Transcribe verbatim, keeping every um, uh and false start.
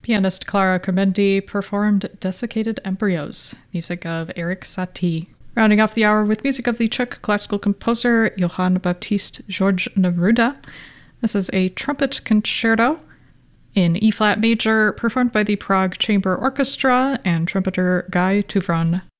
Pianist Clara Kermendi performed Desiccated Embryos, music of Eric Satie. Rounding off the hour with music of the Czech classical composer Johann Baptist George Neruda. This is a trumpet concerto in E-flat major, performed by the Prague Chamber Orchestra and trumpeter Guy Tuvron.